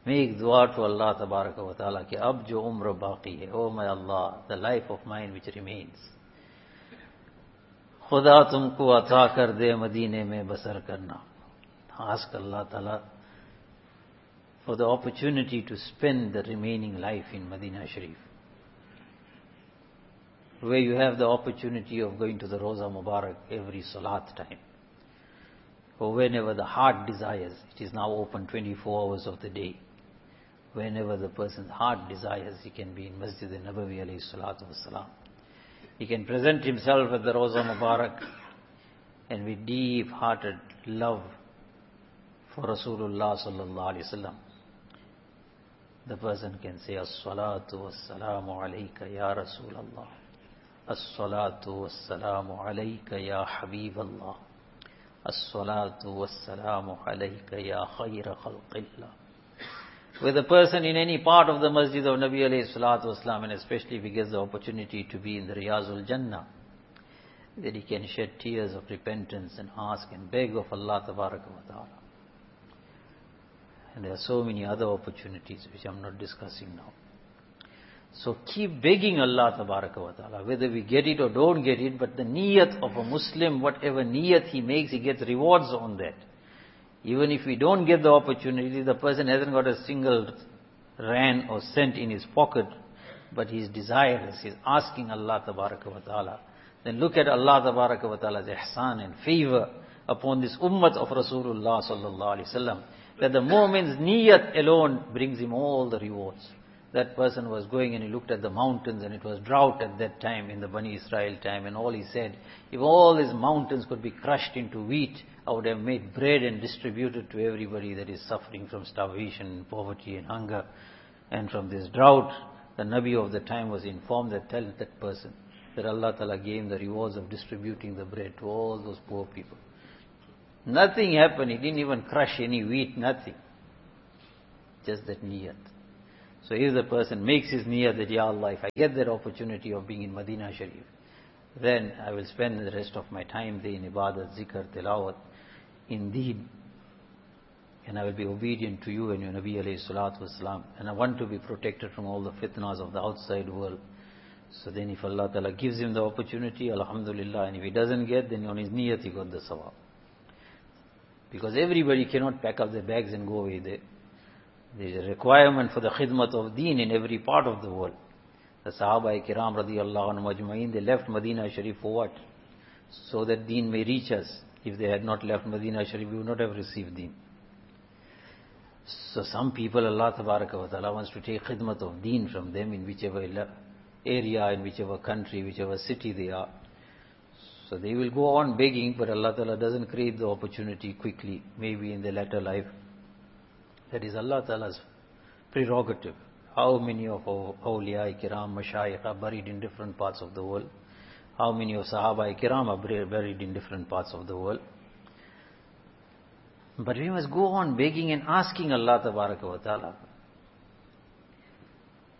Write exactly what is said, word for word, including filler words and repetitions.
Make dua to Allah tabaraka wa ta'ala ki ab jo umr baqi hai, oh my Allah, the life of mine which remains. Khuda tumko ata kar de Madine mein basar karna. Ask Allah Ta'ala for the opportunity to spend the remaining life in Medina Sharif, where you have the opportunity of going to the Roza Mubarak every Salat time, or whenever the heart desires. It is now open twenty-four hours of the day. Whenever the person's heart desires, he can be in Masjid al-Nabawi alayhi salatu wassalam. He can present himself at the Roza Mubarak, and with deep-hearted love for Rasulullah sallallahu alaihi wasallam, the person can say, As-salatu was-salamu alayka ya Rasulallah. As-salatu was-salamu alayka ya Habiballah. As-salatu was-salamu alayka ya khayra khalqillah. With a person in any part of the Masjid of Nabi alayhi salatu wasalam, and especially if he gets the opportunity to be in the Riyazul Jannah, that he can shed tears of repentance and ask and beg of Allah tabaraka wa ta'ala. And there are so many other opportunities which I'm not discussing now. So keep begging Allah tabaraka wa ta'ala, whether we get it or don't get it, but the niyat of a Muslim, whatever niyat he makes, he gets rewards on that. Even if we don't get the opportunity, the person hasn't got a single rand or cent in his pocket, but he is desirous, he is asking Allah tabaraka wa ta'ala. Then look at Allah tabaraka wa ta'ala's ihsan and favor upon this ummat of Rasulullah sallallahu alaihi wasallam, that the moment's niyat alone brings him all the rewards. That person was going and he looked at the mountains, and it was drought at that time in the Bani Israel time, and all he said, if all these mountains could be crushed into wheat, I would have made bread and distributed to everybody that is suffering from starvation, poverty and hunger. And from this drought, the Nabi of the time was informed that tell that person that Allah Ta'ala gave him the rewards of distributing the bread to all those poor people. Nothing happened, he didn't even crush any wheat, nothing. Just that niyat. So if the person makes his niyat that, Ya Allah, if I get that opportunity of being in Medina Sharif, then I will spend the rest of my time there in ibadat, zikr, tilawat, indeed, and I will be obedient to you and your Nabi alayhi salatu wasalam, and I want to be protected from all the fitnas of the outside world. So then if Allah Ta'ala gives him the opportunity, alhamdulillah, and if he doesn't get, then on his niyat he got the sawab. Because everybody cannot pack up their bags and go away there. There is a requirement for the khidmat of deen in every part of the world. The Sahaba-i-Kiram radiyallahu anhum ajma'in, they left Medina Sharif for what? So that deen may reach us. If they had not left Medina Sharif, we would not have received deen. So some people, Allah tabaraka wa ta'ala wants to take khidmat of deen from them in whichever area, in whichever country, whichever city they are. So they will go on begging, but Allah Ta'ala doesn't create the opportunity quickly, maybe in the latter life. That is Allah Ta'ala's prerogative. How many of our awliya kiram, mashayikh are buried in different parts of the world? How many of Sahaba kiram are buried in different parts of the world? But we must go on begging and asking Allah Tabaraka wa Ta'ala.